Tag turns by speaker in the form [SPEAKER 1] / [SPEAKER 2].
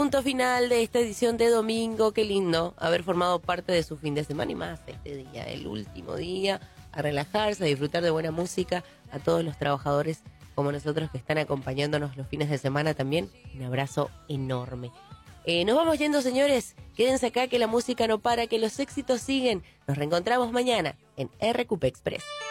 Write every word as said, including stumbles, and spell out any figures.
[SPEAKER 1] punto final de esta edición de domingo. Qué lindo haber formado parte de su fin de semana y más este día, el último día, a relajarse, a disfrutar de buena música, a todos los trabajadores como nosotros que están acompañándonos los fines de semana también. Un abrazo enorme. Eh, nos vamos yendo, señores. Quédense acá que la música no para, que los éxitos siguen. Nos reencontramos mañana en R Q P Express.